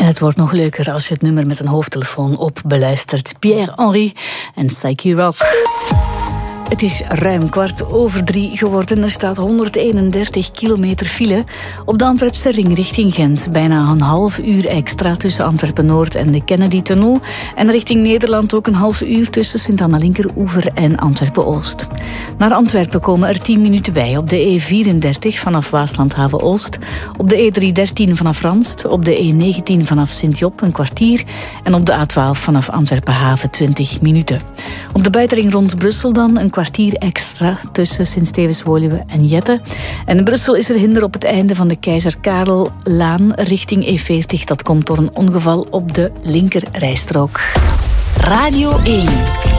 het wordt nog leuker als je het nummer met een hoofdtelefoon op beluistert. Pierre Henry en Psyche Rock. Het is ruim 2:15 geworden. Er staat 131 kilometer file op de Antwerpse ring richting Gent. Bijna een half uur extra tussen Antwerpen-Noord en de Kennedy-tunnel. En richting Nederland ook een half uur tussen Sint-Anna-Linkeroever en Antwerpen-Oost. Naar Antwerpen komen er 10 minuten bij. Op de E34 vanaf Waasland-Haven-Oost. Op de E313 vanaf Ranst. Op de E19 vanaf Sint-Job een kwartier. En op de A12 vanaf Antwerpen-Haven 20 minuten. Op de buitenring rond Brussel dan een kwartier extra tussen Sint-Stevens-Woluwe en Jette. En in Brussel is er hinder op het einde van de Keizer Karel-laan richting E40. Dat komt door een ongeval op de linkerrijstrook. Radio 1.